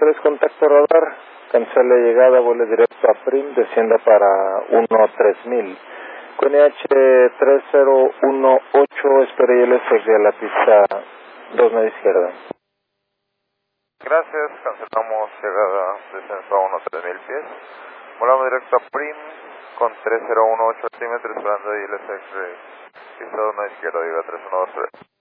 3, contacto radar, cancele llegada, vuele directo a Prim, descienda para 13000. QNH 3018, espere y le sigue a la pista 2 media izquierda. Gracias, cancelamos llegada, descenso a 13000 pies. Volamos directo a Prim con 3018 altímetros, esperando y le sigue pista 2 media izquierda, diga 3123.